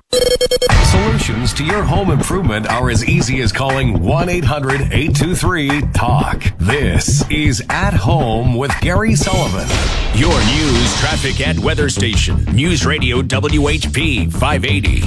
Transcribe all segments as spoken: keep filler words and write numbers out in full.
Solutions to your home improvement are as easy as calling one eight hundred eight two three talk. This is At Home with Gary Sullivan. Your news, traffic, and weather station. News Radio W H P five eighty.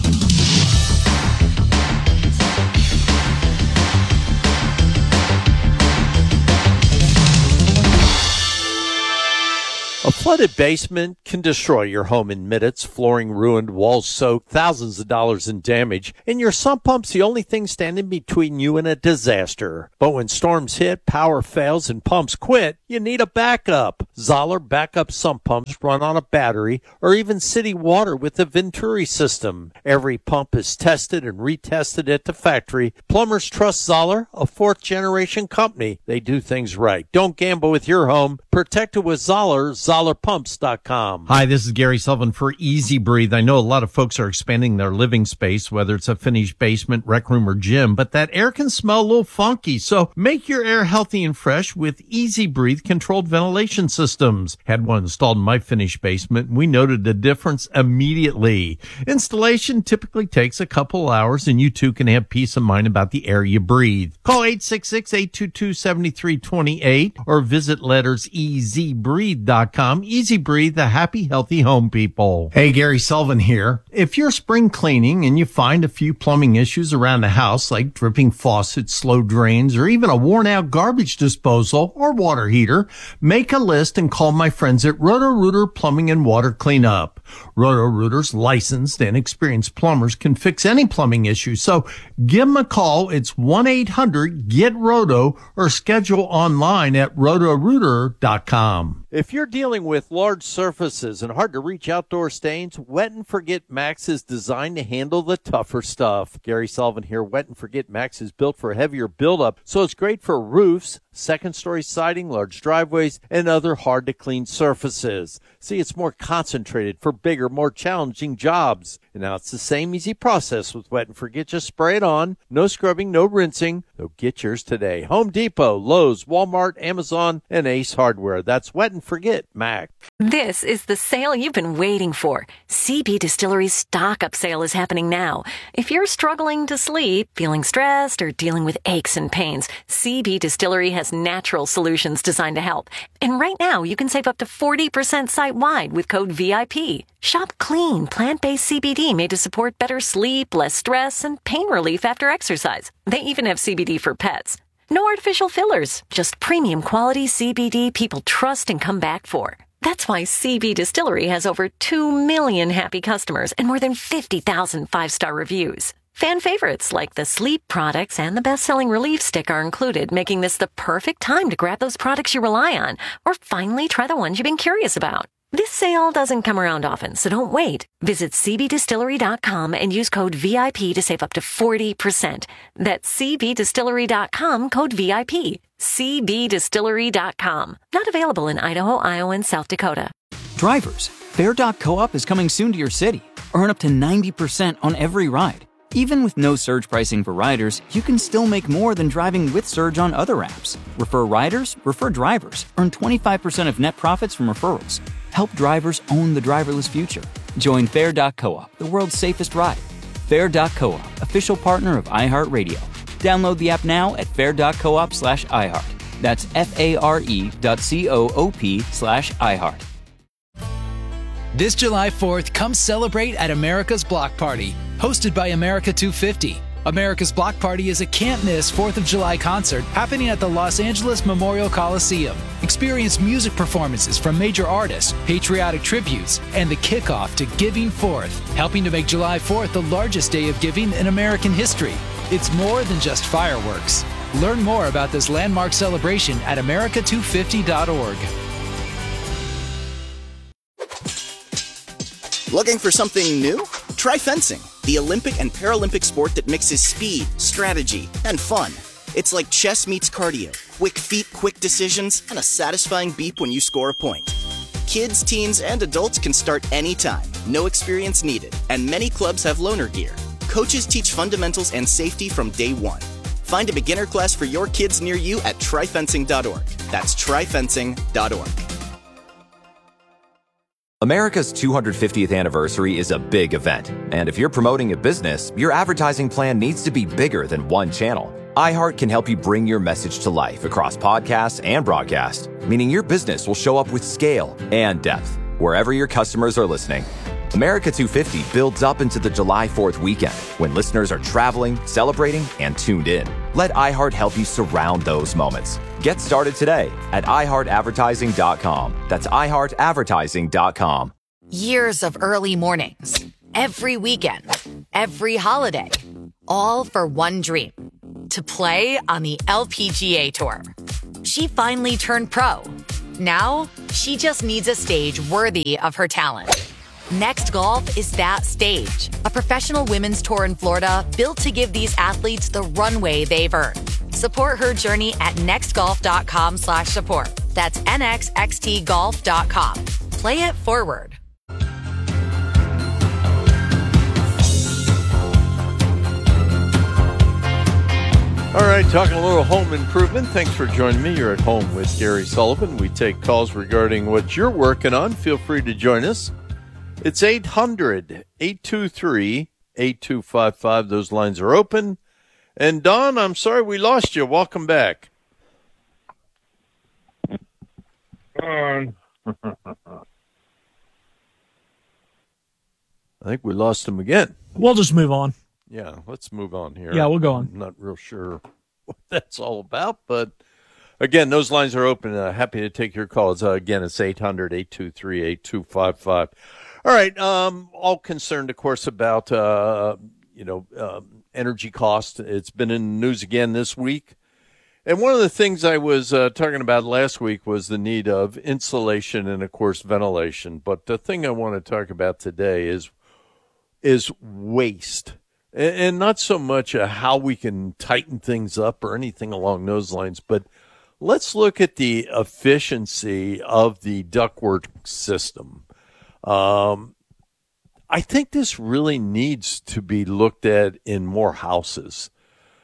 A flooded basement can destroy your home in minutes. Flooring ruined, walls soaked, thousands of dollars in damage, and your sump pump's the only thing standing between you and a disaster. But when storms hit, power fails, and pumps quit, you need a backup. Zoller backup sump pumps run on a battery or even city water with the Venturi system. Every pump is tested and retested at the factory. Plumbers trust Zoller, a fourth-generation company. They do things right. Don't gamble with your home. Protect it with Zoller. Zoller Pumps dot com. Hi, this is Gary Sullivan for Easy Breathe. I know a lot of folks are expanding their living space, whether it's a finished basement, rec room, or gym, but that air can smell a little funky. So make your air healthy and fresh with Easy Breathe controlled ventilation systems. Had one installed in my finished basement, and we noted the difference immediately. Installation typically takes a couple hours, and you too can have peace of mind about the air you breathe. Call eight six six, eight two two, seven three two eight or visit letters easy breathe dot com. Easy Breathe, the happy, healthy home people. Hey, Gary Sullivan here. If you're spring cleaning and you find a few plumbing issues around the house, like dripping faucets, slow drains, or even a worn-out garbage disposal or water heater, make a list and call my friends at Roto-Rooter Plumbing and Water Cleanup. Roto-Rooter's licensed and experienced plumbers can fix any plumbing issue, so give them a call. It's one eight hundred get roto or schedule online at roto rooter dot com. If you're dealing with large surfaces and hard-to-reach outdoor stains, Wet and Forget Max is designed to handle the tougher stuff. Gary Sullivan here. Wet and Forget Max is built for heavier buildup, so it's great for roofs, second-story siding, large driveways, and other hard-to-clean surfaces. See, it's more concentrated for bigger, more challenging jobs. And now it's the same easy process with Wet and Forget. Just spray it on. No scrubbing, no rinsing. So get yours today. Home Depot, Lowe's, Walmart, Amazon, and Ace Hardware. That's Wet and Forget Mac. This is the sale you've been waiting for. C B Distillery's stock-up sale is happening now. If you're struggling to sleep, feeling stressed, or dealing with aches and pains, C B Distillery has natural solutions designed to help. And right now, you can save up to forty percent site-wide with code V I P. Shop clean, plant-based C B D made to support better sleep, less stress, and pain relief after exercise. They even have C B D for pets. No artificial fillers, just premium quality C B D people trust and come back for. That's why C B Distillery has over two million happy customers and more than fifty thousand five-star reviews. Fan favorites like the sleep products and the best-selling Relief Stick are included, making this the perfect time to grab those products you rely on or finally try the ones you've been curious about. This sale doesn't come around often, so don't wait. Visit c b distillery dot com and use code V I P to save up to forty percent. That's c b distillery dot com, code V I P. c b distillery dot com. Not available in Idaho, Iowa, and South Dakota. Drivers, Fare dot co-op is coming soon to your city. Earn up to ninety percent on every ride. Even with no surge pricing for riders, you can still make more than driving with Surge on other apps. Refer riders, refer drivers. Earn twenty-five percent of net profits from referrals. Help drivers own the driverless future. Join Fare dot co-op, the world's safest ride. Fare dot co-op, official partner of iHeartRadio. Download the app now at fare dot coop slash iHeart. That's F-A-R-E dot C-O-O-P slash iHeart. This July fourth, come celebrate at America's Block Party, hosted by America two fifty. America's Block Party is a can't-miss fourth of July concert happening at the Los Angeles Memorial Coliseum. Experience music performances from major artists, patriotic tributes, and the kickoff to Giving Fourth, helping to make July fourth the largest day of giving in American history. It's more than just fireworks. Learn more about this landmark celebration at america two fifty dot org. Looking for something new? Try fencing, the Olympic and Paralympic sport that mixes speed, strategy, and fun. It's like chess meets cardio, quick feet, quick decisions, and a satisfying beep when you score a point. Kids, teens, and adults can start anytime, no experience needed, and many clubs have loaner gear. Coaches teach fundamentals and safety from day one. Find a beginner class for your kids near you at try fencing dot org. That's try fencing dot org. America's two hundred fiftieth anniversary is a big event, and if you're promoting a business, your advertising plan needs to be bigger than one channel. iHeart can help you bring your message to life across podcasts and broadcast, meaning your business will show up with scale and depth wherever your customers are listening. America two fifty builds up into the July fourth weekend when listeners are traveling, celebrating, and tuned in. Let iHeart help you surround those moments. Get started today at i heart advertising dot com. That's i heart advertising dot com. Years of early mornings, every weekend, every holiday, all for one dream, to play on the L P G A Tour. She finally turned pro. Now, she just needs a stage worthy of her talent. Next Golf is that stage, a professional women's tour in Florida built to give these athletes the runway they've earned. Support her journey at nextgolf.com slash support. That's nxxtgolf dot com. Play it forward. All right, talking a little home improvement. Thanks for joining me. You're at home with Gary Sullivan. We take calls regarding what you're working on. Feel free to join us. It's eight hundred, eight two three, eight two five five. Those lines are open. And Don, I'm sorry we lost you. Welcome back. On. I think we lost him again. We'll just move on. Yeah, let's move on here. Yeah, we'll go on. I'm not real sure what that's all about, but again, those lines are open. Uh, happy to take your calls. Uh, again, it's eight hundred, eight two three, eight two five five. All right, um, all concerned, of course, about, uh, you know, um, energy cost. It's been in the news again this week. And one of the things I was uh, talking about last week was the need of insulation and, of course, ventilation. But the thing I want to talk about today is is waste. And, and not so much uh, how we can tighten things up or anything along those lines, but let's look at the efficiency of the ductwork system. Um, I think this really needs to be looked at in more houses.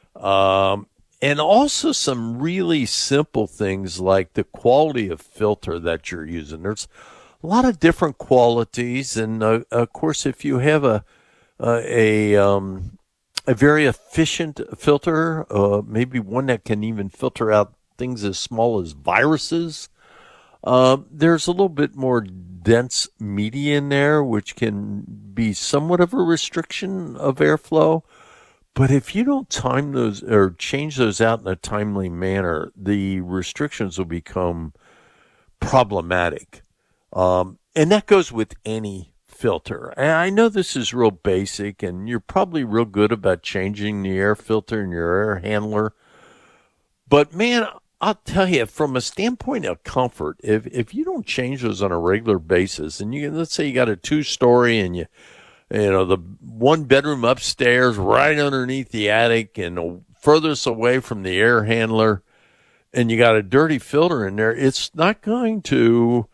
Um, and also some really simple things like the quality of filter that you're using. There's a lot of different qualities. And, uh, of course, if you have a, uh, a, um, a very efficient filter, uh, maybe one that can even filter out things as small as viruses, Uh, there's a little bit more dense media in there, which can be somewhat of a restriction of airflow. But if you don't time those or change those out in a timely manner, the restrictions will become problematic. Um, and that goes with any filter. And I know this is real basic, and you're probably real good about changing the air filter in your air handler. But, man, I'll tell you, from a standpoint of comfort, if if you don't change those on a regular basis, and you let's say you got a two-story and you, you know, the one bedroom upstairs right underneath the attic and furthest away from the air handler, and you got a dirty filter in there, it's not going to,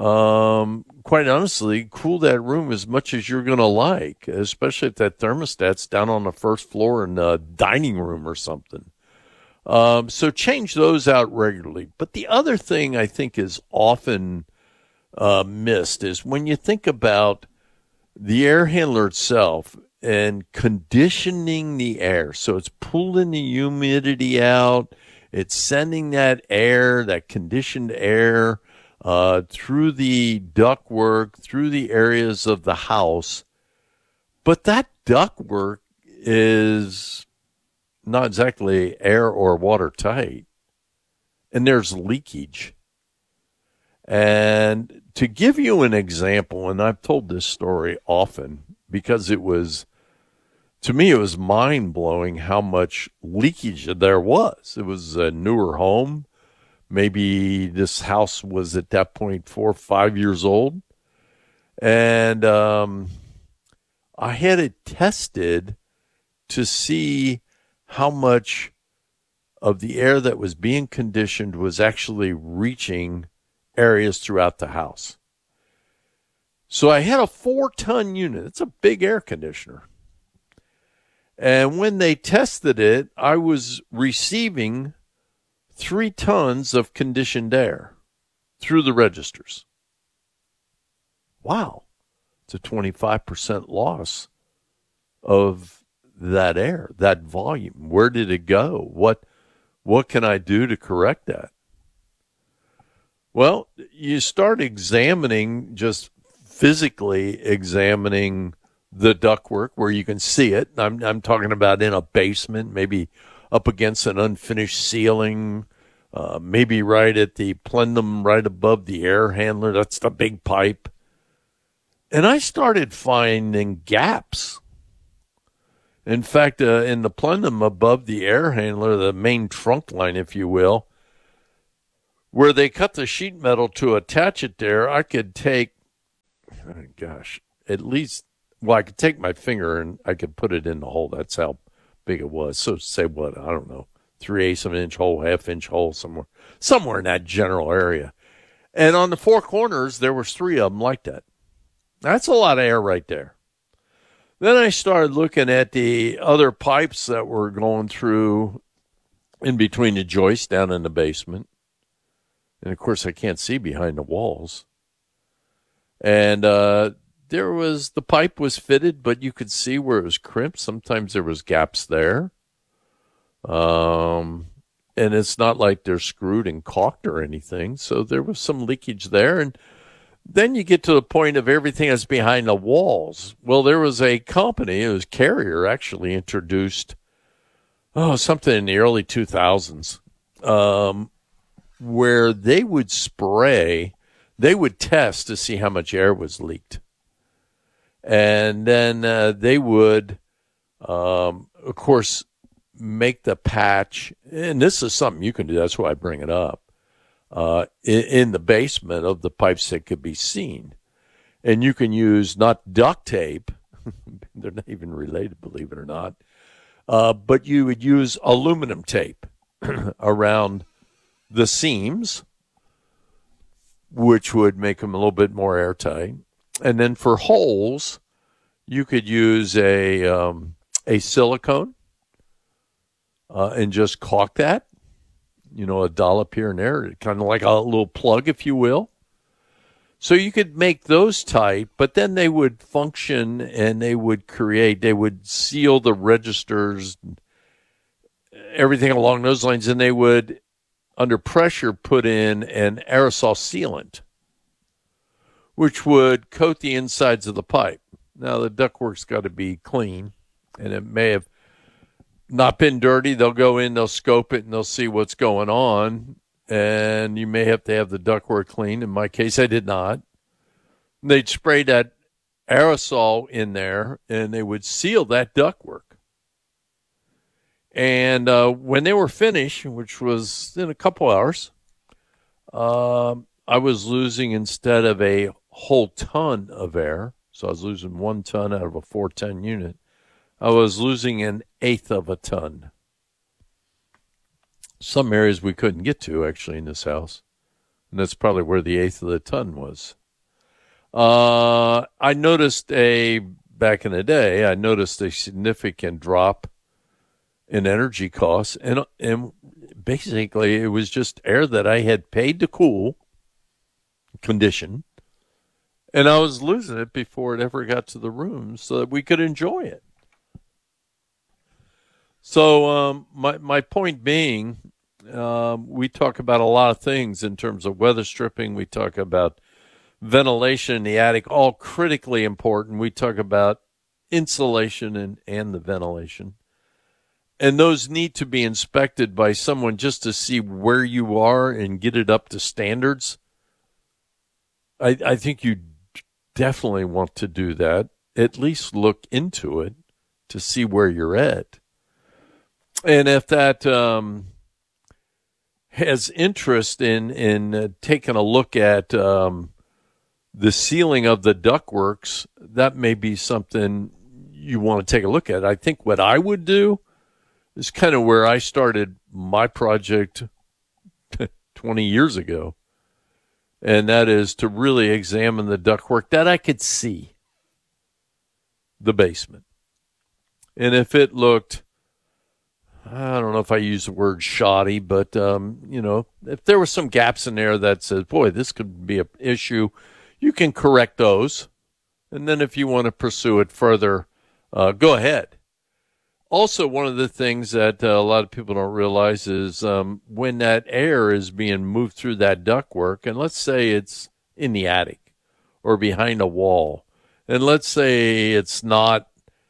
um, quite honestly, cool that room as much as you're going to like, especially if that thermostat's down on the first floor in the dining room or something. Um, so change those out regularly. But the other thing I think is often uh, missed is when you think about the air handler itself and conditioning the air. So it's pulling the humidity out. It's sending that air, that conditioned air, uh, through the ductwork, through the areas of the house. But that ductwork is not exactly air or water tight, and there's leakage. And to give you an example, and I've told this story often because it was, to me, it was mind-blowing how much leakage there was. It was a newer home. Maybe this house was at that point four or five years old. And um, I had it tested to see how much of the air that was being conditioned was actually reaching areas throughout the house. So I had a four-ton unit. It's a big air conditioner. And when they tested it, I was receiving three tons of conditioned air through the registers. wow, it's a twenty-five percent loss of that air, that volume. Where did it go? What what can I do to correct that? Well, you start examining, just physically examining the ductwork where you can see it. I'm, I'm talking about in a basement, maybe up against an unfinished ceiling, uh, maybe right at the plenum, right above the air handler. That's the big pipe. And I started finding gaps. In fact, uh, in the plenum above the air handler, the main trunk line, if you will, where they cut the sheet metal to attach it there, I could take, oh gosh, at least, well, I could take my finger and I could put it in the hole. That's how big it was. So say what, I don't know, three-eighths of an inch hole, half-inch hole, somewhere, somewhere in that general area. And on the four corners, there was three of them like that. That's a lot of air right there. Then I started looking at the other pipes that were going through in between the joists down in the basement. And, of course, I can't see behind the walls. And uh, there was, the pipe was fitted, but you could see where it was crimped. Sometimes there was gaps there. Um, and it's not like they're screwed and caulked or anything. So there was some leakage there. And then you get to the point of everything that's behind the walls. Well, there was a company, it was Carrier, actually introduced, oh, something in the early two thousands, um, where they would spray, they would test to see how much air was leaked. And then uh, they would, um, of course, make the patch, and this is something you can do, that's why I bring it up, uh, in, in the basement of the pipes that could be seen. And you can use not duct tape, they're not even related, believe it or not, uh, but you would use aluminum tape around the seams, which would make them a little bit more airtight. And then for holes, you could use a um, a silicone uh, and just caulk that, you know, a dollop here and there, kind of like a little plug, if you will. So you could make those tight, but then they would function and they would create, they would seal the registers, everything along those lines, and they would, under pressure, put in an aerosol sealant, which would coat the insides of the pipe. Now, the ductwork's got to be clean, and it may have not been dirty. They'll go in, they'll scope it, and they'll see what's going on, and you may have to have the ductwork clean. In my case, I did not. They'd spray that aerosol in there, and they would seal that ductwork. And uh, when they were finished, which was in a couple hours, uh, I was losing, instead of a whole ton of air, so I was losing one ton out of a four-ton unit, I was losing an eighth of a ton. Some areas we couldn't get to, actually, in this house. And that's probably where the eighth of the ton was. Uh, I noticed a, back in the day, I noticed a significant drop in energy costs, and and basically it was just air that I had paid to cool, condition, and I was losing it before it ever got to the room so that we could enjoy it. So um, my my point being, um, we talk about a lot of things in terms of weather stripping. We talk about ventilation in the attic, all critically important. We talk about insulation and, and the ventilation. And those need to be inspected by someone just to see where you are and get it up to standards. I, I think you definitely want to do that. At least look into it to see where you're at. And if that um, has interest in, in uh, taking a look at um, the sealing of the ductworks, that may be something you want to take a look at. I think what I would do is kind of where I started my project twenty years ago, and that is to really examine the ductwork that I could see, the basement. And if it looked, I don't know if I use the word shoddy, but, um, you know, if there were some gaps in there that said, boy, this could be an issue, you can correct those. And then if you want to pursue it further, uh, go ahead. Also, one of the things that uh, a lot of people don't realize is um, when that air is being moved through that ductwork, and let's say it's in the attic or behind a wall, and let's say it's not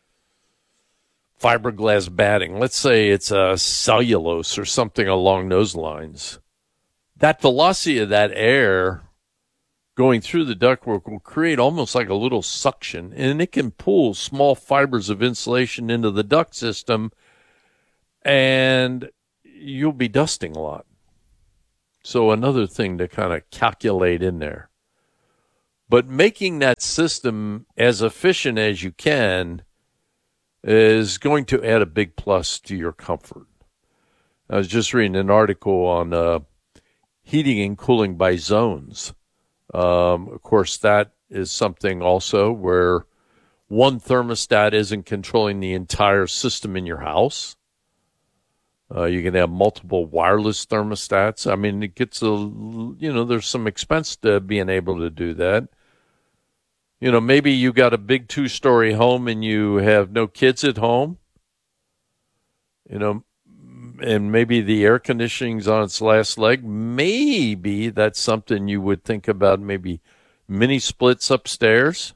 fiberglass batting, let's say it's a cellulose or something along those lines, that velocity of that air going through the ductwork will create almost like a little suction, and it can pull small fibers of insulation into the duct system, and you'll be dusting a lot. So another thing to kind of calculate in there. But making that system as efficient as you can is going to add a big plus to your comfort. I was just reading an article on uh, heating and cooling by zones. Um, of course, that is something also where one thermostat isn't controlling the entire system in your house. Uh, you can have multiple wireless thermostats. I mean, it gets a, you know, there's some expense to being able to do that. You know, maybe you got a big two-story home and you have no kids at home. You know, and maybe the air conditioning's on its last leg. Maybe that's something you would think about, maybe mini splits upstairs.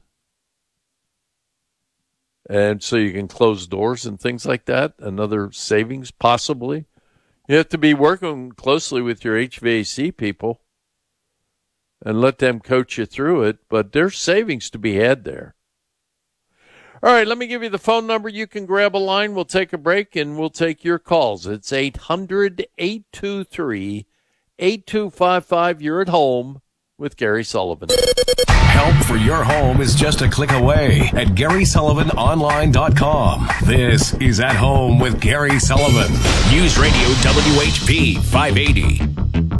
And so you can close doors and things like that. Another savings, possibly. You have to be working closely with your H V A C people and let them coach you through it. But there's savings to be had there. All right, let me give you the phone number. You can grab a line. We'll take a break, and we'll take your calls. It's eight hundred, eight two three, eight two five five. You're at home with Gary Sullivan. Help for your home is just a click away at Gary Sullivan Online dot com. This is At Home with Gary Sullivan. News Radio W H P five eighty.